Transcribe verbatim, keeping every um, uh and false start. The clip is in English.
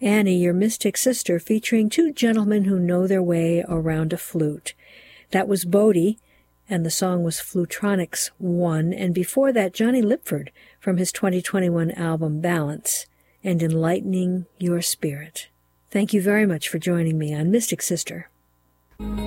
Annie, Your Mystic Sister, featuring two gentlemen who know their way around a flute. That was Bodie, and the song was Flutronics one, and before that, Johnny Lipford from his twenty twenty-one album Balance, and Enlightening Your Spirit. Thank you very much for joining me on Mystic Sister.